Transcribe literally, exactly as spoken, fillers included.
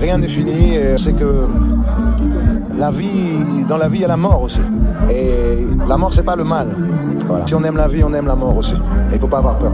rien n'est fini. Et c'est que la vie, dans la vie, il y a la mort aussi. Et la mort, c'est pas le mal. Voilà. Si on aime la vie, on aime la mort aussi. Et il faut pas avoir peur.